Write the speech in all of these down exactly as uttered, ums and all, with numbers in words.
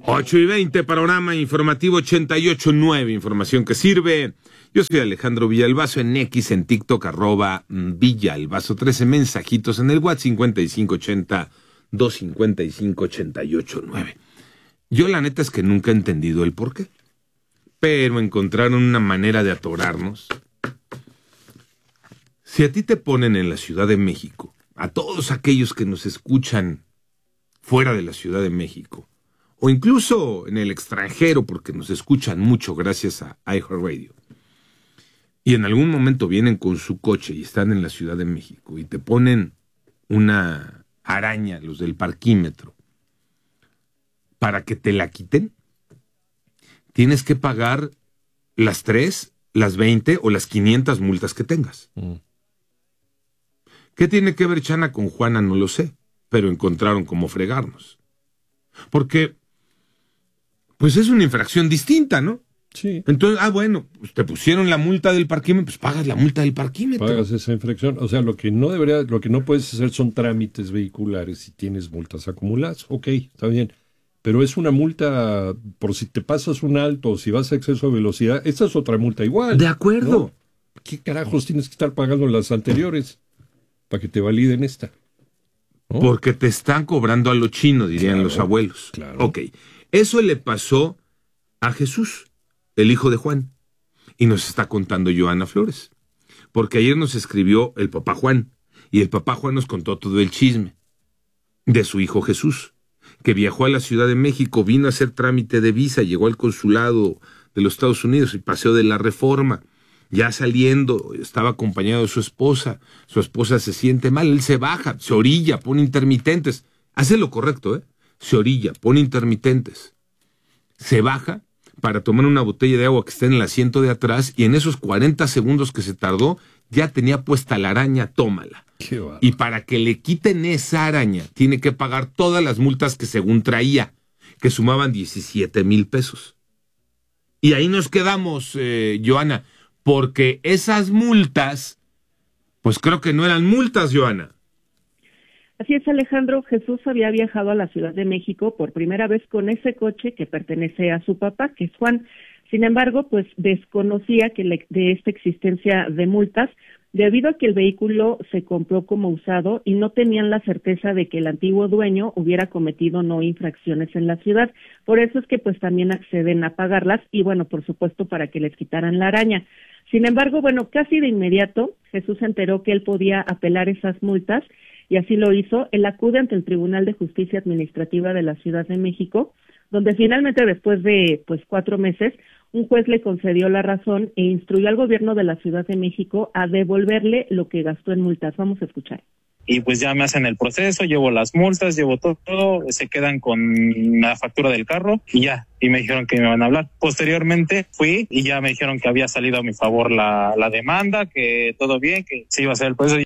ocho y veinte, panorama informativo ochenta y ocho punto nueve, información que sirve. Yo soy Alejandro Villalbazo, en X, en TikTok, arroba Villalbazo, trece mensajitos en el WhatsApp, cincuenta y cinco ochenta, doscientos cincuenta y cinco, ochenta y ocho nueve. Yo la neta es que nunca he entendido el por qué, pero encontraron una manera de atorarnos. Si a ti te ponen en la Ciudad de México, a todos aquellos que nos escuchan fuera de la Ciudad de México, o incluso en el extranjero, porque nos escuchan mucho gracias a iHeartRadio, y en algún momento vienen con su coche y están en la Ciudad de México y te ponen una araña, los del parquímetro, para que te la quiten, tienes que pagar las tres, las veinte o las quinientas multas que tengas. Mm. ¿Qué tiene que ver Chana con Juana? No lo sé, pero encontraron cómo fregarnos. Porque pues es una infracción distinta, ¿no? Sí. Entonces, ah, bueno, pues te pusieron la multa del parquímetro, pues pagas la multa del parquímetro. Pagas esa infracción. O sea, lo que no debería, lo que no puedes hacer son trámites vehiculares si tienes multas acumuladas. Ok, está bien. Pero es una multa por si te pasas un alto o si vas a exceso de velocidad. Esta es otra multa igual. De acuerdo. ¿No? ¿Qué carajos tienes que estar pagando las anteriores para que te validen esta? ¿No? Porque te están cobrando a lo chino, dirían claro, los abuelos. Claro. Ok. Eso le pasó a Jesús, el hijo de Juan. Y nos está contando Joana Flores. Porque ayer nos escribió el papá Juan. Y el papá Juan nos contó todo el chisme de su hijo Jesús, que viajó a la Ciudad de México, vino a hacer trámite de visa, llegó al consulado de los Estados Unidos y Paseo de la Reforma. Ya saliendo, estaba acompañado de su esposa. Su esposa se siente mal, él se baja, se orilla, pone intermitentes. Hace lo correcto, ¿eh? Se orilla, pone intermitentes. Se baja para tomar una botella de agua que está en el asiento de atrás y en esos cuarenta segundos que se tardó, ya tenía puesta la araña, tómala. Y para que le quiten esa araña, tiene que pagar todas las multas que según traía, que sumaban diecisiete mil pesos. Y ahí nos quedamos, eh, Joana, porque esas multas, pues creo que no eran multas, Joana. Así es, Alejandro. Jesús había viajado a la Ciudad de México por primera vez con ese coche que pertenece a su papá, que es Juan. Sin embargo, pues desconocía que le, de esta existencia de multas, debido a que el vehículo se compró como usado y no tenían la certeza de que el antiguo dueño hubiera cometido no infracciones en la ciudad. Por eso es que pues también acceden a pagarlas y bueno, por supuesto para que les quitaran la araña. Sin embargo, bueno, casi de inmediato Jesús se enteró que él podía apelar esas multas y así lo hizo. Él acude ante el Tribunal de Justicia Administrativa de la Ciudad de México, donde finalmente después de pues cuatro meses, un juez le concedió la razón e instruyó al gobierno de la Ciudad de México a devolverle lo que gastó en multas. Vamos a escuchar. Y pues ya me hacen el proceso, llevo las multas, llevo todo, todo, se quedan con la factura del carro y ya, y me dijeron que me van a hablar. Posteriormente fui y ya me dijeron que había salido a mi favor la, la demanda, que todo bien, que se iba a hacer el proceso.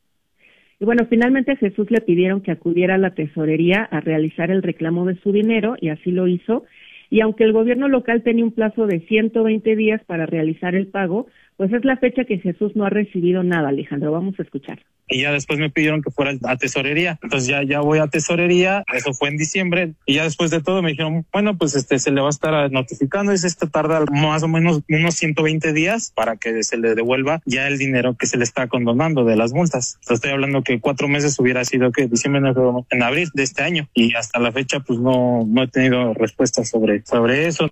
Y bueno, finalmente a Jesús le pidieron que acudiera a la tesorería a realizar el reclamo de su dinero y así lo hizo. Y aunque el gobierno local tenía un plazo de ciento veinte días para realizar el pago, pues es la fecha que Jesús no ha recibido nada, Alejandro. Vamos a escuchar. Y ya después me pidieron que fuera a tesorería. Entonces ya, ya voy a tesorería, eso fue en diciembre. Y ya después de todo me dijeron, bueno, pues este se le va a estar notificando. Y esto tarda más o menos unos ciento veinte días para que se le devuelva ya el dinero que se le está condonando de las multas. Entonces estoy hablando que cuatro meses hubiera sido que diciembre, en abril de este año. Y hasta la fecha pues no, no he tenido respuesta sobre, sobre eso.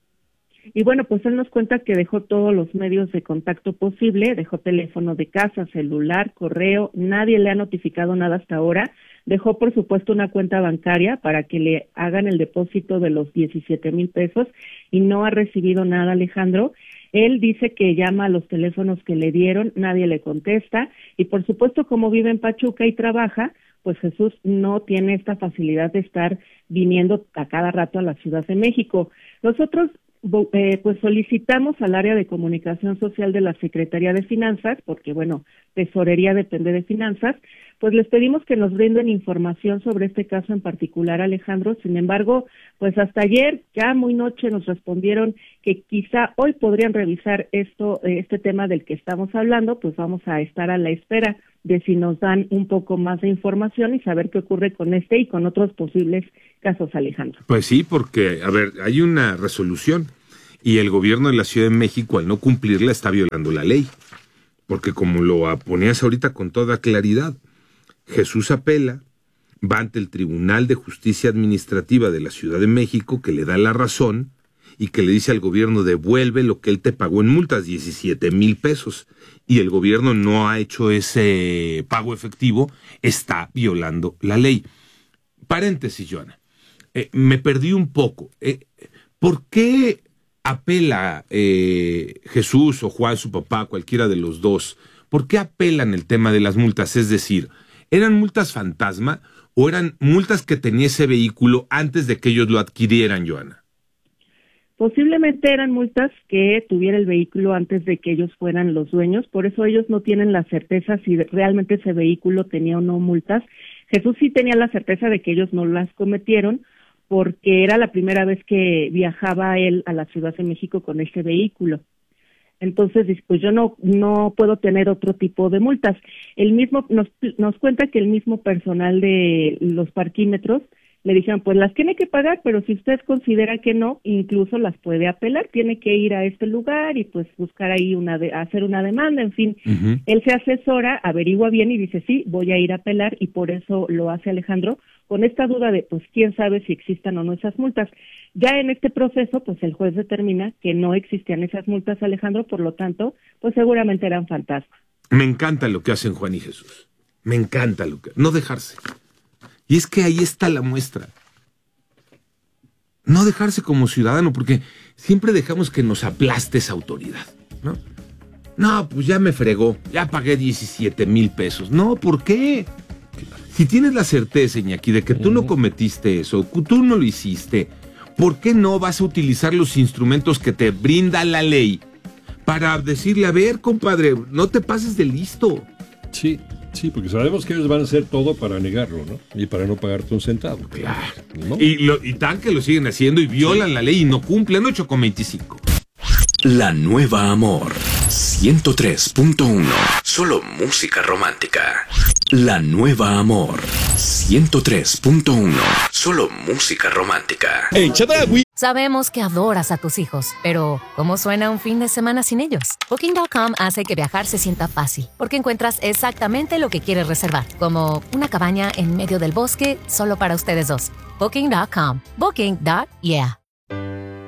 Y bueno, pues él nos cuenta que dejó todos los medios de contacto posible, dejó teléfono de casa, celular, correo, nadie le ha notificado nada hasta ahora. Dejó, por supuesto, una cuenta bancaria para que le hagan el depósito de los diecisiete mil pesos y no ha recibido nada, Alejandro. Él dice que llama a los teléfonos que le dieron, nadie le contesta y, por supuesto, como vive en Pachuca y trabaja, pues Jesús no tiene esta facilidad de estar viniendo a cada rato a la Ciudad de México. Nosotros Eh, pues solicitamos al área de comunicación social de la Secretaría de Finanzas, porque bueno, tesorería depende de finanzas, pues les pedimos que nos brinden información sobre este caso en particular, Alejandro. Sin embargo, pues hasta ayer, ya muy noche, nos respondieron que quizá hoy podrían revisar esto, este tema del que estamos hablando. Pues vamos a estar a la espera de si nos dan un poco más de información y saber qué ocurre con este y con otros posibles casos, Alejandro. Pues sí, porque, a ver, hay una resolución y el gobierno de la Ciudad de México, al no cumplirla, está violando la ley. Porque como lo ponías ahorita con toda claridad, Jesús apela, va ante el Tribunal de Justicia Administrativa de la Ciudad de México, que le da la razón y que le dice al gobierno: devuelve lo que él te pagó en multas, diecisiete mil pesos. Y el gobierno no ha hecho ese pago efectivo, está violando la ley. Paréntesis, Joana. Eh, me perdí un poco. Eh, ¿Por qué apela eh, Jesús o Juan, su papá, cualquiera de los dos? ¿Por qué apelan el tema de las multas? Es decir, ¿eran multas fantasma o eran multas que tenía ese vehículo antes de que ellos lo adquirieran, Joana? Posiblemente eran multas que tuviera el vehículo antes de que ellos fueran los dueños, por eso ellos no tienen la certeza si realmente ese vehículo tenía o no multas. Jesús sí tenía la certeza de que ellos no las cometieron, porque era la primera vez que viajaba él a la Ciudad de México con este vehículo. Entonces, pues yo no no puedo tener otro tipo de multas. El mismo nos nos cuenta que el mismo personal de los parquímetros le dijeron, pues las tiene que pagar, pero si usted considera que no, incluso las puede apelar, tiene que ir a este lugar y pues buscar ahí una de, hacer una demanda, en fin. Uh-huh. Él se asesora, averigua bien y dice, sí, voy a ir a apelar, y por eso lo hace Alejandro, con esta duda de, pues, quién sabe si existan o no esas multas. Ya en este proceso, pues, el juez determina que no existían esas multas, Alejandro, por lo tanto, pues, seguramente eran fantasmas. Me encanta lo que hacen Juan y Jesús. Me encanta lo que... No dejarse. Y es que ahí está la muestra. No dejarse como ciudadano, porque siempre dejamos que nos aplaste esa autoridad, ¿no? No, pues ya me fregó, ya pagué diecisiete mil pesos. No, ¿por qué? Si tienes la certeza, Iñaki, de que tú no cometiste eso, tú no lo hiciste, ¿por qué no vas a utilizar los instrumentos que te brinda la ley para decirle, a ver, compadre, no te pases de listo? Sí, sí, porque sabemos que ellos van a hacer todo para negarlo, ¿no? Y para no pagarte un centavo. Claro. ¿No? Y, lo, y tan que lo siguen haciendo y violan sí. la ley y no cumplen. Ocho con veinticinco. La Nueva Amor ciento tres punto uno. Solo música romántica. La Nueva Amor ciento tres punto uno. Solo música romántica. Sabemos que adoras a tus hijos, pero ¿cómo suena un fin de semana sin ellos? Booking punto com hace que viajar se sienta fácil, porque encuentras exactamente lo que quieres reservar, como una cabaña en medio del bosque solo para ustedes dos. Booking punto com. Booking. Yeah.